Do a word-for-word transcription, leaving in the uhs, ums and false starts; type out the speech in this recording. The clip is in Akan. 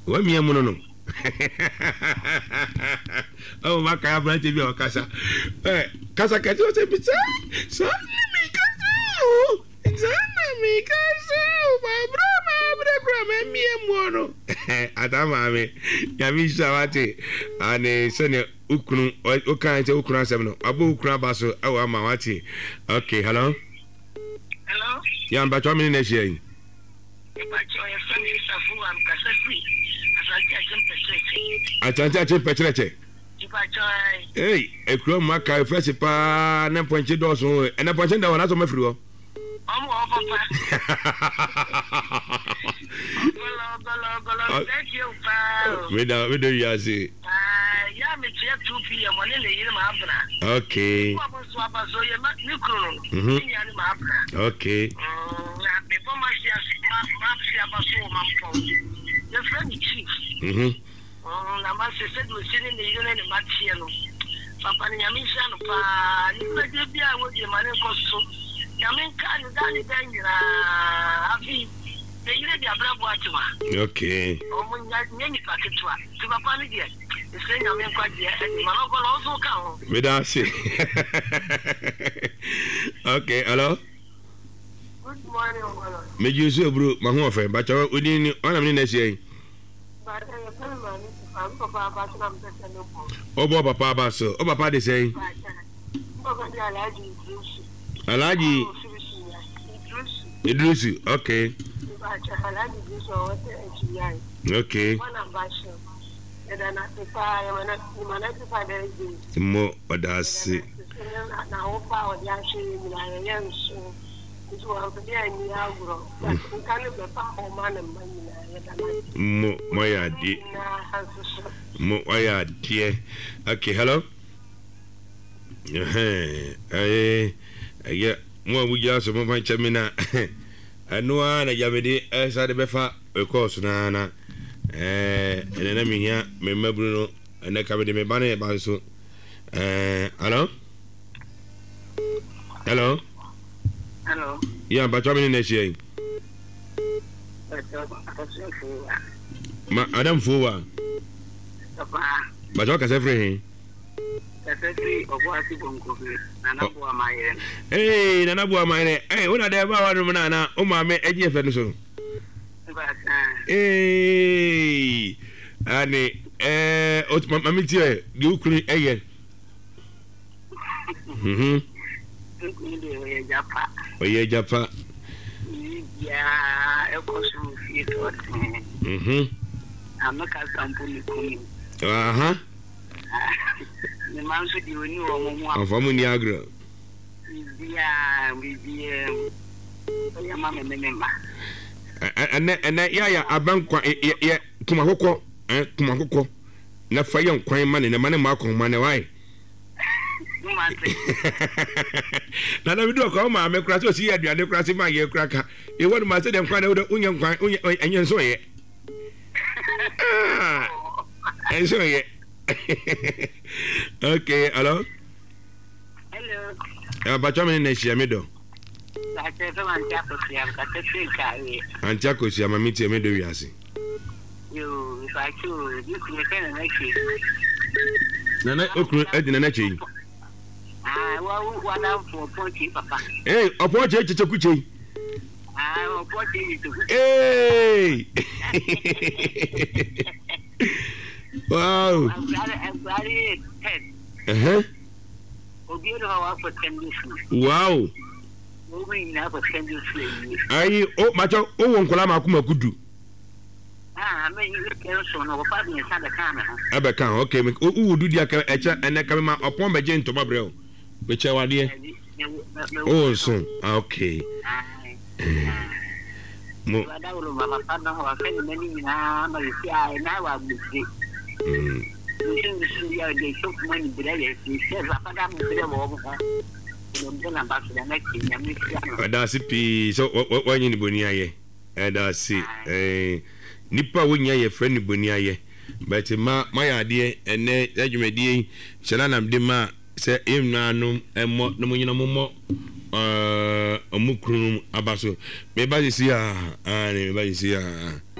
What me no. Oh, my car branch be or casa. Eh, casa cato se pizza. So me caso. Sana me caso. My brother, my brother, me mono. Adama me. Yami shawate. Ane sene ukunu ukan se ukuna semno. Abu ukuna baso awa mawati. Okay, hello. Hello. Yeah, but how many next year? But your friend is a fool and Cassandra. Atante ache pechereche. Hey, e kro maka e fresh pa na ponche do so e na ponche da wona so mafiri ho. Omo o papa. Golo golo golo thank you pa. We da we do ya see. Ah, ya me che two p m wona le yire ma abra. Okay. Ko bo so aba so ye ma ni kro. Mhm. Ni ya ni ma abra. Okay. Mm, na be bo ma sia ma ma sia ba so ma mpo. The friend chief. Mhm. Oh, na ma se se do sini ne yire ne ma tie no. Papa ni nyame sia no pa, ni pe de bia wo je mane ko so. Nyame ka ni dani dangira. Afi, de yire bia bra bo atwa. Okay. O mo nya nyi paketwa. Ti papa ni de. Se nyame kwa de e ma no ko lo so ka ho. We da see. Okay, hello. Good morning, Ogola. Me jusu bro, ma ho ofe, ba chawo odi ni ona me na sie. Ba de e pe ma ni am papa ba tuna me se no po. Obo papa ba so, o papa de sei. Papa de alaji Idris. Alaji Idris, okay. Ba cha alaji Idris o wote e chiyai. Okay. Wana ba sho. E da na te pa e mana ni mana te pa de ji. Mo odasi. Na o pa o ya shi ni na ya nso. Itu wa pe dia ni agro. Kan be pa o mana mani na ya da na. Mo mo ya di. Na hasu. Mo ya di. Okay, hello. Eh, eh, eh, mo bu ja so mo fan chamina. Anu ana yamede eh sa de befa e course na na. Eh, ene na mi hia me mabru no ene ka be de me ba na ba so. Eh, hello. Hello. Hello. Yeah, but how many next year? Ma Adam Fuwa. Papa. But what can say for him? Secretary of Wasi Bongo. Nana Bua Mayen. Hey, Nana Bua Mayen. Hey, when are they about Nana? Oh, my man, Eddie Fenson. Hey, Annie, eh, oh, Mammy, you couldn't again. Mhm. Japa. Oh, yeah, Japa. Yeah, of course, you thought. Mhm. I'm not a sample. Uh huh. The man should do new home. I'm from Niagara. Yeah, we be a mamma member. And and yeah, yeah, a bank, yeah, Kumahoko, and Kumahoko. Na fire quite money, the money mark on money. Why? Now, we do a call my crash. See, I do crash in my year cracker. You want to say them crying out the onion crying and you saw it. Ah, and so it. Okay, hello. Hello. Uh, but how many next year, middle? I said, I'm and Jacos, I'm a meeting middle. Yassi. You, if I choose, you can send an exit. Nana, okay, Edna Nachi. Ah, well, one out for forty, Papa. Hey, a portrait to Kuchi. Ah, forty to Hey! Wow. I'm glad I'm glad it's ten. Uh huh. We'll be able to for ten years. Wow. Moving now for ten years. Aye, oh, macho, oh, won't call my Kuma Kudu. Ah, I mean, you can so no father inside the camera. Abeka, okay, who do the echa and I come upon my gen to Babrel. Which I want here. Oh, so, okay. Mo. I don't know, my father, who are sending many now, but you see, I now have the street. They took money, but they said, I'm That's it. So, what you need Bonia? And I see. Nipa wonya ye friend Bonia ye. But ma my idea and then you may be Shalanam de ma say him nanum and more no more uh a mukrum abaso. Maybe see ah and maybe see ah.